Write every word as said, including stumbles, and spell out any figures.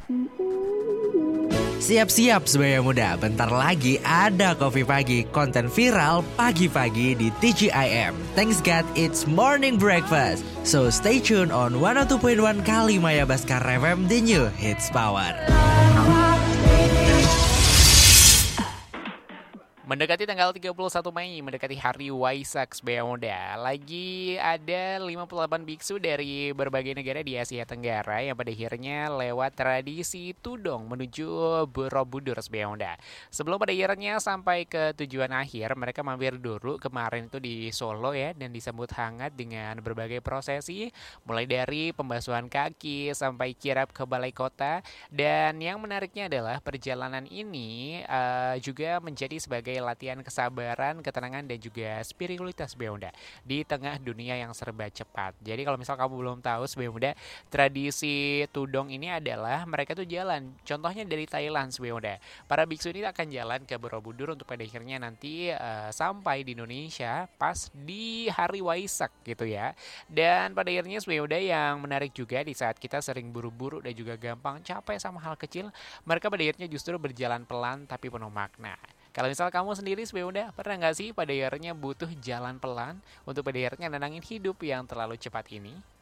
Siap-siap sebagai muda, bentar lagi ada Kopi Pagi, konten viral pagi-pagi di T G I M. Thanks God, it's morning breakfast. So stay tuned on seratus dua koma satu Kalimaya Baskar F M, the new hits power. Mendekati tanggal tiga puluh satu Mei, mendekati hari Waisak sebagai muda, lagi ada lima puluh delapan biksu dari berbagai negara di Asia Tenggara yang pada akhirnya lewat tradisi tudong menuju Borobudur sebagai muda. Sebelum pada akhirnya sampai ke tujuan akhir, mereka mampir dulu kemarin itu di Solo ya, dan disambut hangat dengan berbagai prosesi, mulai dari pembasuhan kaki sampai kirap ke balai kota. Dan yang menariknya adalah perjalanan ini uh, juga menjadi sebagai latihan kesabaran, ketenangan, dan juga spiritualitas Beunda di tengah dunia yang serba cepat. Jadi kalau misal kamu belum tahu Beunda, tradisi tudong ini adalah mereka tuh jalan. Contohnya dari Thailand Beunda. Para biksu ini akan jalan ke Borobudur untuk pada akhirnya nanti uh, sampai di Indonesia pas di hari Waisak gitu ya. Dan pada akhirnya Beunda yang menarik juga di saat kita sering buru-buru dan juga gampang capek sama hal kecil, mereka pada akhirnya justru berjalan pelan tapi penuh makna. Kalau misal kamu sendiri Beunda, pernah nggak sih pada akhirnya butuh jalan pelan untuk pada akhirnya nenangin hidup yang terlalu cepat ini?